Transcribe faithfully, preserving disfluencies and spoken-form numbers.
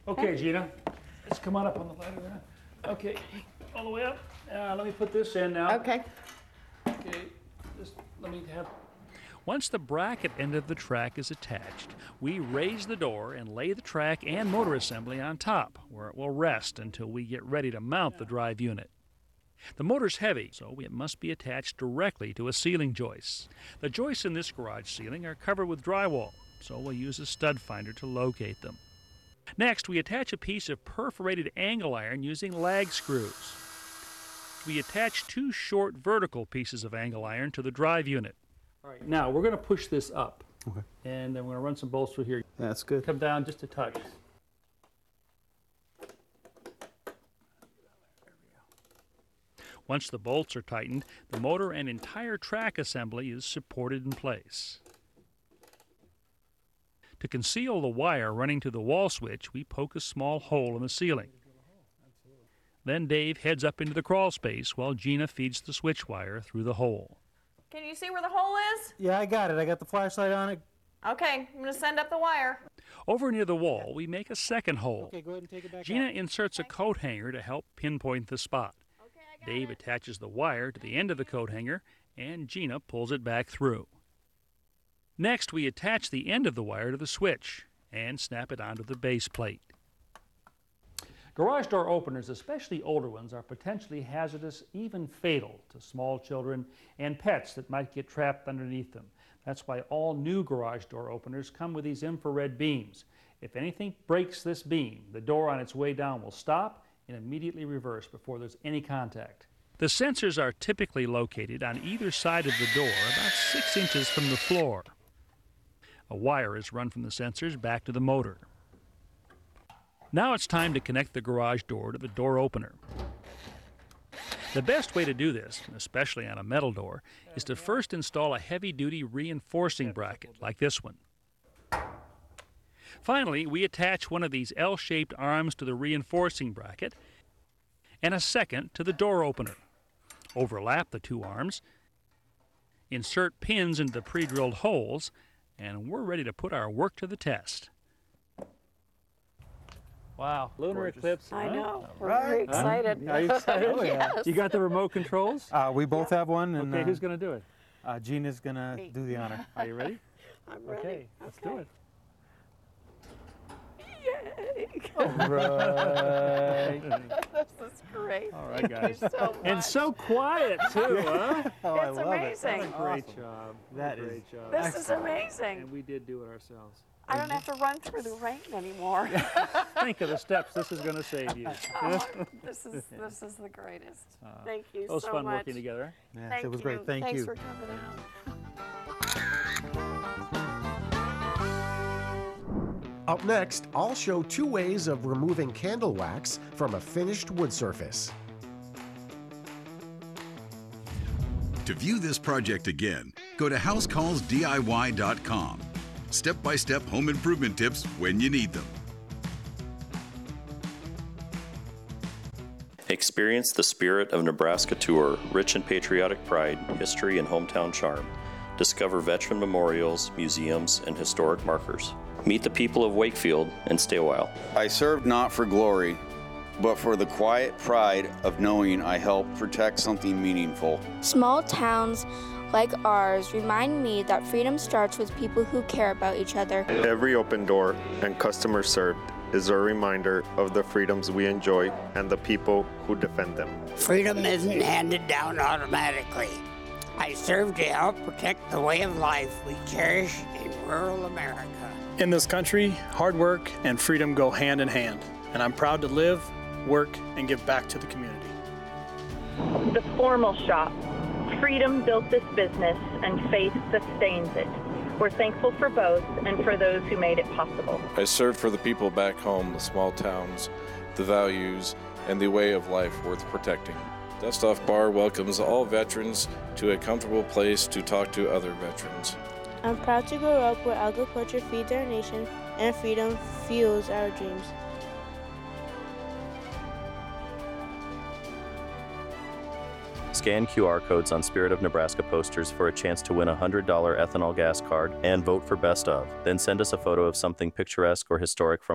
Okay, Gina, let's come on up on the ladder now. Okay, all the way up. Uh, let me put this in now. Okay. Okay, just let me have... Once the bracket end of the track is attached, we raise the door and lay the track and motor assembly on top, where it will rest until we get ready to mount the drive unit. The motor's heavy, so it must be attached directly to a ceiling joist. The joists in this garage ceiling are covered with drywall, so we'll use a stud finder to locate them. Next, we attach a piece of perforated angle iron using lag screws. We attach two short vertical pieces of angle iron to the drive unit. All right, now we're going to push this up. Okay. And then we're going to run some bolts through here. That's good. Come down just a touch. Once the bolts are tightened, the motor and entire track assembly is supported in place. To conceal the wire running to the wall switch, we poke a small hole in the ceiling. Then Dave heads up into the crawl space while Gina feeds the switch wire through the hole. Can you see where the hole is? Yeah, I got it. I got the flashlight on it. Okay, I'm going to send up the wire. Over near the wall, we make a second hole. Okay, go ahead and take it back Gina out. inserts a coat hanger to help pinpoint the spot. Okay, I got Dave it. attaches the wire to the end of the coat hanger, and Gina pulls it back through. Next, we attach the end of the wire to the switch and snap it onto the base plate. Garage door openers, especially older ones, are potentially hazardous, even fatal to small children and pets that might get trapped underneath them. That's why all new garage door openers come with these infrared beams. If anything breaks this beam, the door on its way down will stop and immediately reverse before there's any contact. The sensors are typically located on either side of the door, about six inches from the floor. A wire is run from the sensors back to the motor. Now it's time to connect the garage door to the door opener. The best way to do this, especially on a metal door, is to first install a heavy-duty reinforcing bracket like this one. Finally, we attach one of these L-shaped arms to the reinforcing bracket and a second to the door opener. Overlap the two arms, insert pins into the pre-drilled holes, and we're ready to put our work to the test. Wow, lunar Gorgeous. eclipse. I huh? know. We're Right. very excited. Are you excited? Oh, yeah. Yes. You got the remote controls? Uh, we both have one, and Okay, uh, who's going to do it? uh, Gina's gonna Me. do the honor. Are you ready? I'm ready. Okay, let's do it. Yay! Right. This is great. All right, guys. Thank you so much. And so quiet, too, huh? Oh, I It's love amazing. It. Great Awesome. job. That Great is job. This is amazing. And we did do it ourselves. I don't have to run through the rain anymore. Think of the steps this is going to save you. Oh, this is this is the greatest. Thank you It was so fun much. working together. Yes, Thank it was you. great. Thank Thanks you. for coming out. Up next, I'll show two ways of removing candle wax from a finished wood surface. To view this project again, go to house calls D I Y dot com. Step-by-step home improvement tips when you need them. Experience the Spirit of Nebraska tour, rich in patriotic pride, history, and hometown charm. Discover veteran memorials, museums, and historic markers. Meet the people of Wakefield and stay a while. I served not for glory, but for the quiet pride of knowing I helped protect something meaningful. Small towns like ours remind me that freedom starts with people who care about each other. Every open door and customer served is a reminder of the freedoms we enjoy and the people who defend them. Freedom isn't handed down automatically. I serve to help protect the way of life we cherish in rural America. In this country, hard work and freedom go hand in hand, and I'm proud to live, work, and give back to the community. The formal shop. Freedom built this business, and faith sustains it. We're thankful for both and for those who made it possible. I serve for the people back home, the small towns, the values, and the way of life worth protecting. Dust Off Bar welcomes all veterans to a comfortable place to talk to other veterans. I'm proud to grow up where agriculture feeds our nation and freedom fuels our dreams. Scan Q R codes on Spirit of Nebraska posters for a chance to win a one hundred dollar ethanol gas card and vote for Best Of. Then send us a photo of something picturesque or historic from